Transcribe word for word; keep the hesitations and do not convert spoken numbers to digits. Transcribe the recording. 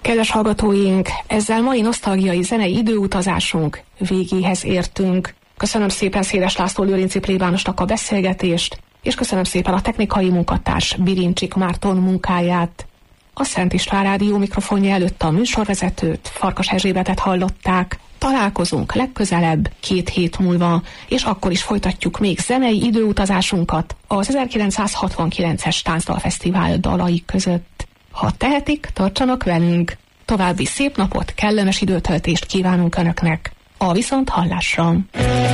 Kedves hallgatóink, ezzel mai nosztalgiai zenei időutazásunk végéhez értünk. Köszönöm szépen Széles László Lőrinci plébánosnak a beszélgetést, és köszönöm szépen a technikai munkatárs Birincsik Márton munkáját. A Szent István Rádió mikrofonja előtt a műsorvezetőt, Farkas Erzsébetet hallották. Találkozunk legközelebb két hét múlva, és akkor is folytatjuk még zenei időutazásunkat az ezerkilencszázhatvankilences Táncdalfesztivál dalai között. Ha tehetik, tartsanak velünk! További szép napot, kellemes időtöltést kívánunk Önöknek! A viszonthallásra!